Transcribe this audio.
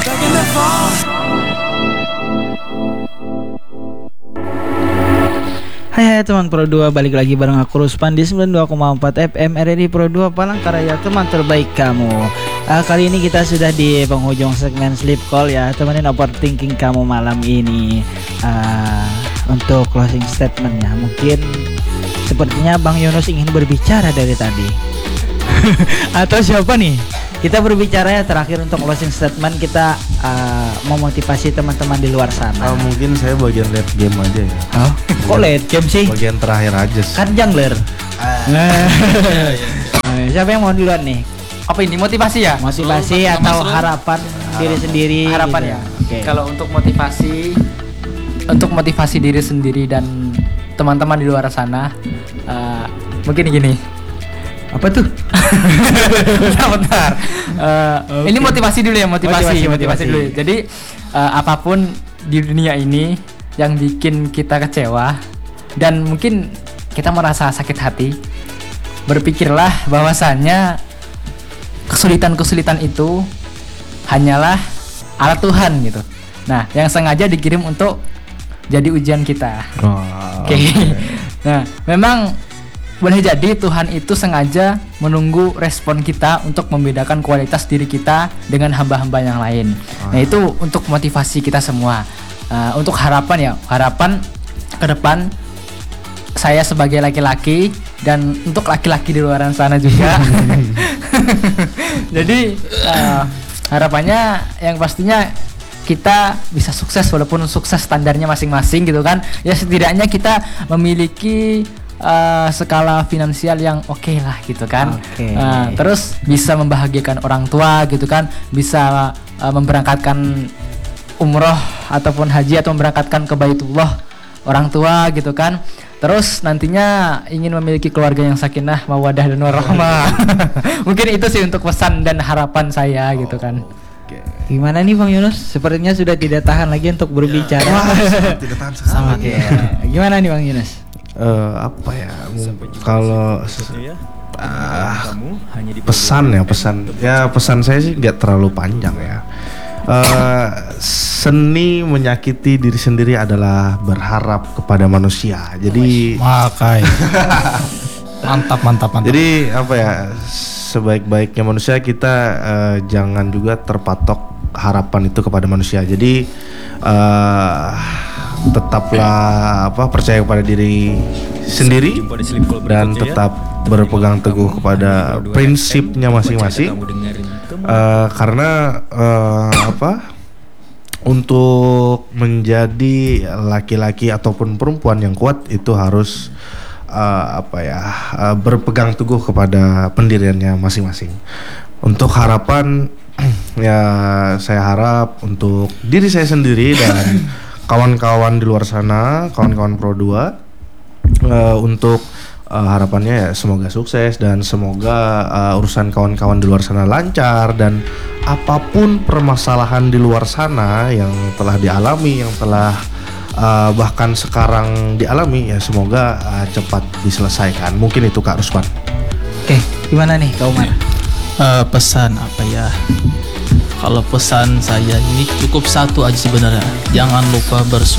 Hai teman Pro 2, balik lagi bareng aku Ruspan di 92,4 FM RRI Pro 2 Palangkaraya, teman terbaik kamu. Kali ini kita sudah di penghujung segmen Sleep Call ya, temenin overthinking kamu malam ini. Untuk closing statementnya, mungkin sepertinya Bang Yunus ingin berbicara dari tadi. Atau siapa nih? Kita berbicara ya terakhir untuk closing statement, kita memotivasi teman-teman di luar sana. Mungkin saya bagian late game aja ya. Oh, kok late game sih? Bagian terakhir aja sih. Kan jungler. Siapa yang mau duluan nih? Apa ini motivasi ya? Motivasi atau harapan diri sendiri? Harapan gitu. ya. Okay. Kalau untuk motivasi diri sendiri dan teman-teman di luar sana, mungkin gini. Apa tuh? Bentar. Okay. Ini motivasi dulu ya, motivasi dulu. Jadi apapun di dunia ini yang bikin kita kecewa dan mungkin kita merasa sakit hati, berpikirlah bahwasannya kesulitan-kesulitan itu hanyalah alat Tuhan gitu. Nah, yang sengaja dikirim untuk jadi ujian kita. Oke. Nah, memang boleh jadi Tuhan itu sengaja menunggu respon kita untuk membedakan kualitas diri kita dengan hamba-hamba yang lain. Nah, itu untuk motivasi kita semua. Untuk harapan ke depan saya sebagai laki-laki dan untuk laki-laki di luar sana juga. Jadi harapannya yang pastinya kita bisa sukses walaupun sukses standarnya masing-masing gitu kan. Ya setidaknya kita memiliki skala finansial yang oke lah gitu kan. Terus bisa membahagiakan orang tua gitu kan, bisa memberangkatkan umroh ataupun haji atau memberangkatkan ke Baitullah orang tua gitu kan. Terus nantinya ingin memiliki keluarga yang sakinah, mawaddah dan warahmah. Mungkin itu sih untuk pesan dan harapan saya gitu kan. Gimana nih Bang Yunus? Sepertinya sudah tidak tahan lagi untuk berbicara. Tidak tahan sekali. Gimana nih Bang Yunus? Apa ya? Kalau pesan saya sih nggak terlalu panjang ya. Seni menyakiti diri sendiri adalah berharap kepada manusia. Jadi mantap. Jadi apa ya? Sebaik-baiknya manusia kita jangan juga terpatok harapan itu kepada manusia. Jadi tetaplah percaya kepada diri sendiri dan tetap berpegang teguh kepada prinsipnya masing-masing. Karena untuk menjadi laki-laki ataupun perempuan yang kuat itu harus berpegang teguh kepada pendiriannya masing-masing. Untuk harapan ya saya harap untuk diri saya sendiri dan kawan-kawan di luar sana, kawan-kawan Pro 2 untuk harapannya ya semoga sukses dan semoga urusan kawan-kawan di luar sana lancar, dan apapun permasalahan di luar sana yang telah dialami, yang telah bahkan sekarang dialami, ya semoga cepat diselesaikan. Mungkin itu Kak Ruspan. Oke, gimana nih Kak Umar? Pesan apa ya? Kalau pesan saya ini cukup satu aja sebenarnya. Jangan lupa bersyukur